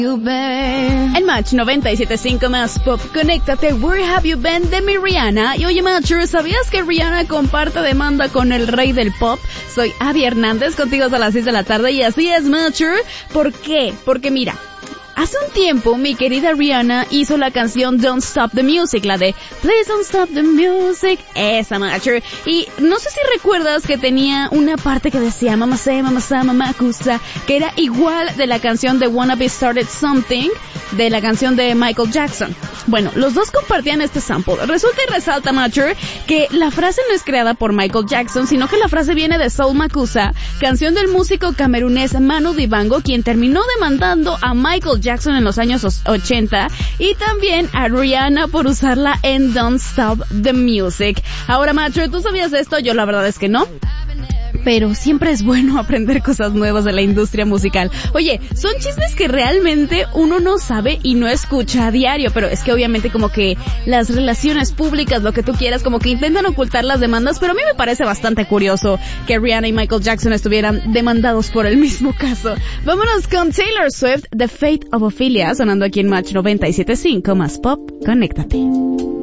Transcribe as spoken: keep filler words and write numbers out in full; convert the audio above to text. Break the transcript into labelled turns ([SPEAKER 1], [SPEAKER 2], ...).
[SPEAKER 1] En Match noventa y siete punto cinco más Pop, conéctate Where Have You Been de mi Rihanna. Y oye Matcher, ¿sabías que Rihanna comparte demanda con el rey del pop? Soy Abby Hernández, contigo hasta las seis de la tarde y así es Matcher. ¿Por qué? Porque mira, hace un tiempo mi querida Rihanna hizo la canción Don't Stop the Music, la de Please Don't Stop the Music, esa Matcher. Y no sé si recuerdas que tenía una parte que decía Mama Say, Mama Say, Mama Kusa, que era igual de la canción de Wanna Be Started Something, de la canción de Michael Jackson. Bueno, los dos compartían este sample. Resulta y resalta, Matcher, que la frase no es creada por Michael Jackson, sino que la frase viene de Soul Makusa, canción del músico camerunés Manu Dibango, quien terminó demandando a Michael Jackson en los años ochenta y también a Rihanna por usarla en Don't Stop the Music. Ahora, Matcher, ¿tú sabías esto? Yo la verdad es que no. Pero siempre es bueno aprender cosas nuevas de la industria musical. Oye, son chismes que realmente uno no sabe y no escucha a diario, pero es que obviamente como que las relaciones públicas, lo que tú quieras, como que intentan ocultar las demandas, pero a mí me parece bastante curioso que Rihanna y Michael Jackson estuvieran demandados por el mismo caso. Vámonos con Taylor Swift, The Fate of Ophelia, sonando aquí en Match noventa y siete punto cinco más Pop, conéctate.